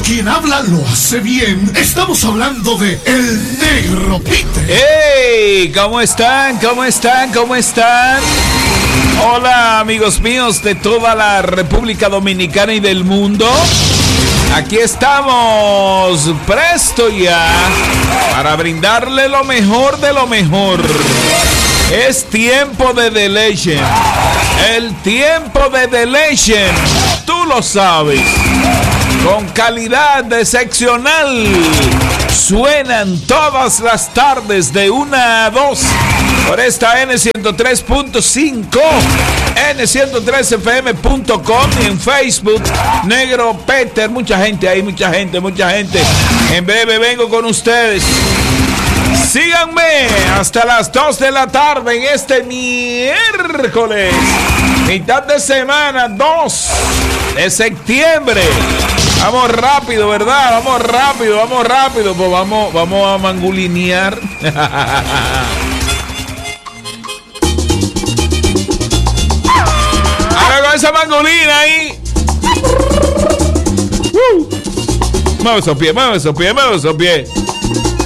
quien habla lo hace bien. Estamos hablando de El Negro Peter. ¡Hey! ¿Cómo están? ¿Cómo están? ¿Cómo están? Hola, amigos míos de toda la República Dominicana y del mundo. Aquí estamos, presto ya, para brindarle lo mejor de lo mejor. Es tiempo de The Legend. El tiempo de The Legend. Tú lo sabes. Con calidad excepcional. Suenan todas las tardes de 1 a 2 por esta N103.5, N103fm.com y en Facebook, Negro Peter. Mucha gente ahí, mucha gente. En breve vengo con ustedes. Síganme hasta las 2 de la tarde en este miércoles, mitad de semana, 2 de septiembre. Vamos rápido, ¿verdad? Vamos rápido. Pues vamos a mangulinear. Ahora con esa mangulina ahí. Mueve esos pies.